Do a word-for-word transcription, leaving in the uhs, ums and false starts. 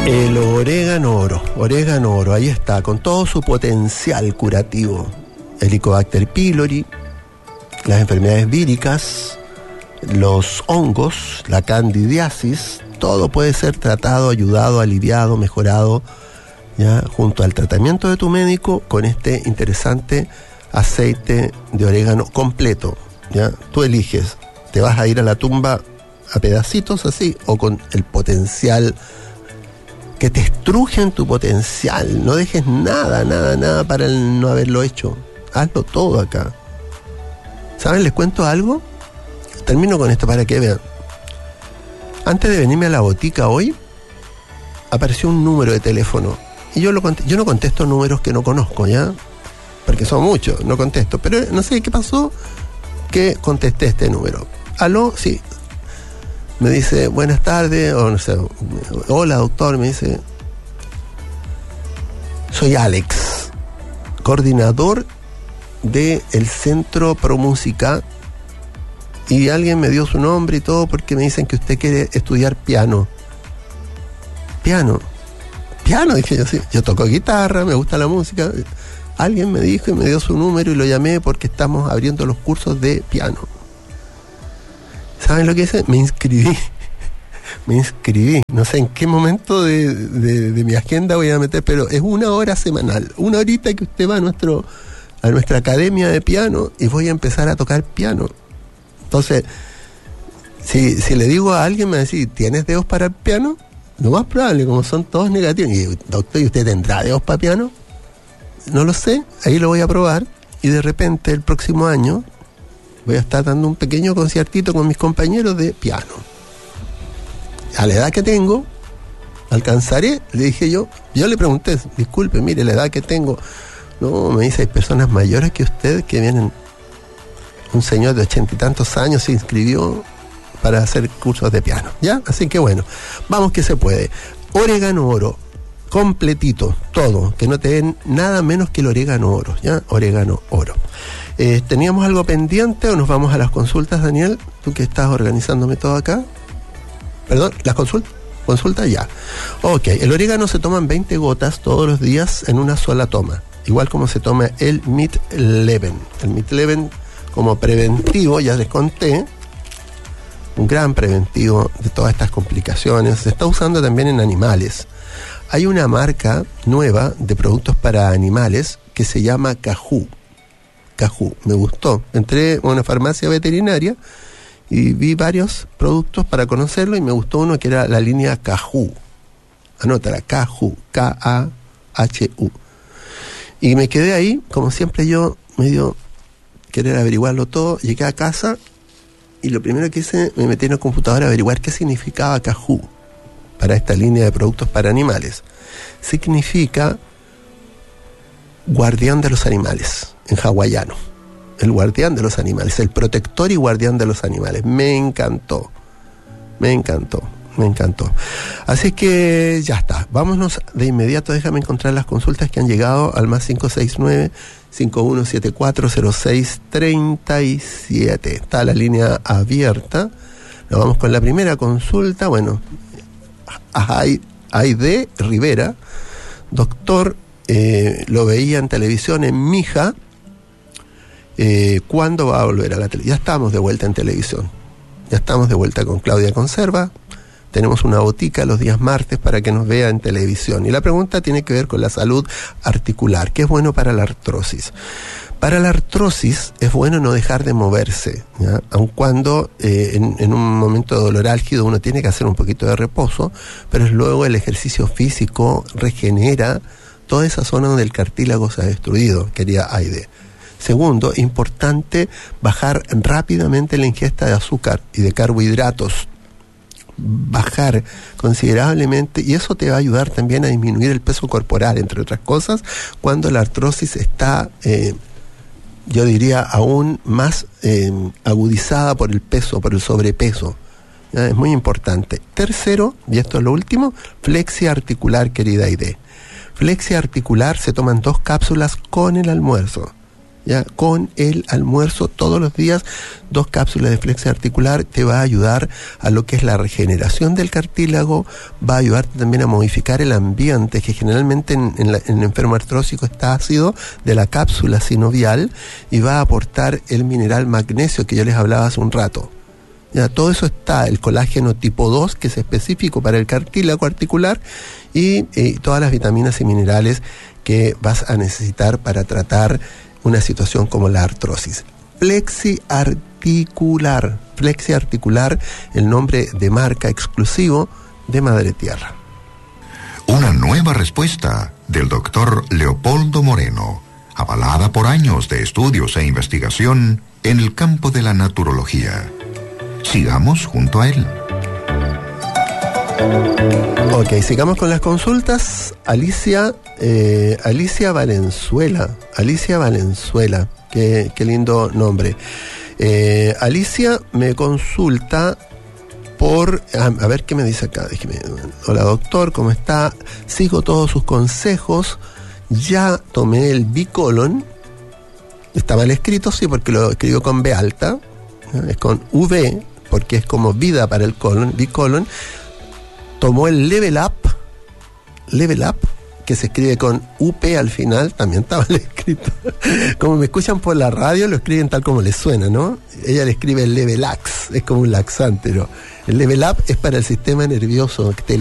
El orégano oro, orégano oro, ahí está, con todo su potencial curativo. Helicobacter pylori, las enfermedades víricas, los hongos, la candidiasis, todo puede ser tratado, ayudado, aliviado, mejorado, ya, junto al tratamiento de tu médico con este interesante aceite de orégano completo, ya. Tú eliges, te vas a ir a la tumba a pedacitos así o con el potencial que te estrujen tu potencial. No dejes nada, nada, nada para el no haberlo hecho. Hazlo todo acá. ¿Saben? Les cuento algo. Termino con esto para que vean. Antes de venirme a la botica hoy, apareció un número de teléfono. Y yo, lo cont- yo no contesto números que no conozco, ¿ya? Porque son muchos, no contesto. Pero no sé qué pasó que contesté este número. ¿Aló? Sí. Me dice, buenas tardes, o no sé, hola doctor, me dice, soy Alex, coordinador del Centro Pro Música, y alguien me dio su nombre y todo porque me dicen que usted quiere estudiar piano. Piano, piano, dije yo, sí, yo toco guitarra, me gusta la música. Alguien me dijo y me dio su número y lo llamé porque estamos abriendo los cursos de piano. ¿Saben lo que hice? Me inscribí. Me inscribí. No sé en qué momento de, de, de mi agenda voy a meter, pero es una hora semanal. Una horita que usted va a nuestro a nuestra academia de piano y voy a empezar a tocar piano. Entonces, si, si le digo a alguien, me va a decir, ¿tienes dedos para el piano? Lo más probable, como son todos negativos. Y, doctor, ¿y usted tendrá dedos para piano? No lo sé. Ahí lo voy a probar. Y de repente, el próximo año, voy a estar dando un pequeño conciertito con mis compañeros de piano. A la edad que tengo, ¿alcanzaré? Le dije yo. Yo le pregunté, disculpe, mire, la edad que tengo. No, me dice, hay personas mayores que usted que vienen. Un señor de ochenta y tantos años se inscribió para hacer cursos de piano, ¿ya? Así que bueno, vamos que se puede. Orégano oro, completito, todo, que no te den nada menos que el orégano oro, ¿ya? Orégano oro. Eh, ¿Teníamos algo pendiente o nos vamos a las consultas, Daniel? Tú que estás organizándome todo acá. Perdón, ¿las consultas? ¿Consultas? Ya. Ok, el orégano se toman veinte gotas todos los días en una sola toma. Igual como se toma el Midlevin. El Midlevin como preventivo, ya les conté, un gran preventivo de todas estas complicaciones. Se está usando también en animales. Hay una marca nueva de productos para animales que se llama Cahoo. Cahoo, me gustó. Entré a una farmacia veterinaria y vi varios productos para conocerlo y me gustó uno que era la línea Cahoo. Anótala, Cahoo, K A H U. Y me quedé ahí, como siempre yo, medio querer averiguarlo todo. Llegué a casa y lo primero que hice, me metí en el computador a averiguar qué significaba Cahoo para esta línea de productos para animales. Significa guardián de los animales, en hawaiano. El guardián de los animales, el protector y guardián de los animales. Me encantó, me encantó, me encantó. Así que ya está, vámonos de inmediato. Déjame encontrar las consultas que han llegado al más cinco seis nueve, cinco uno siete cuatro, cero seis tres siete. Está la línea abierta. Nos vamos con la primera consulta. Bueno, Aide Rivera, doctor, eh, lo veía en televisión en Mija. Eh, ¿Cuándo va a volver a la televisión? Ya estamos de vuelta en televisión. Ya estamos de vuelta con Claudia Conserva. Tenemos una botica los días martes para que nos vea en televisión. Y la pregunta tiene que ver con la salud articular, que es bueno para la artrosis. Para la artrosis es bueno no dejar de moverse, ¿ya? Aun cuando eh, en, en un momento de dolor álgido uno tiene que hacer un poquito de reposo, pero es luego el ejercicio físico regenera toda esa zona donde el cartílago se ha destruido, querida Aide. Segundo, importante bajar rápidamente la ingesta de azúcar y de carbohidratos. Bajar considerablemente, y eso te va a ayudar también a disminuir el peso corporal, entre otras cosas, cuando la artrosis está, eh, yo diría, aún más eh, agudizada por el peso, por el sobrepeso. ¿Ya? Es muy importante. Tercero, y esto es lo último, flexia articular, querida Aide. Flexia articular se toman dos cápsulas con el almuerzo. ya con el almuerzo todos los días, dos cápsulas de Flexi Articular te va a ayudar a lo que es la regeneración del cartílago, va a ayudarte también a modificar el ambiente, que generalmente en, en, la, en el enfermo artrósico está ácido, de la cápsula sinovial, y va a aportar el mineral magnesio que yo les hablaba hace un rato. Ya, todo eso está, el colágeno tipo dos, que es específico para el cartílago articular, y, y todas las vitaminas y minerales que vas a necesitar para tratar una situación como la artrosis. Flexi Articular, Flexi Articular, el nombre de marca exclusivo de Madre Tierra. Una nueva respuesta del doctor Leopoldo Moreno, avalada por años de estudios e investigación en el campo de la naturología. Sigamos junto a él. Ok, sigamos con las consultas. Alicia, eh, Alicia Valenzuela, Alicia Valenzuela, qué, qué lindo nombre. Eh, Alicia me consulta por, a, a ver qué me dice acá. Déjeme, hola doctor, ¿cómo está? Sigo todos sus consejos, ya tomé el Bicolon. Está mal escrito, sí, porque lo escribo con B alta, es con V, porque es como vida para el colon, Bicolon. Tomó el Level Up, Level Up, que se escribe con U P al final, también estaba mal escrito. Como me escuchan por la radio, lo escriben tal como les suena, ¿no? Ella le escribe el Levelax, es como un laxante, ¿no? El Level Up es para el sistema nervioso,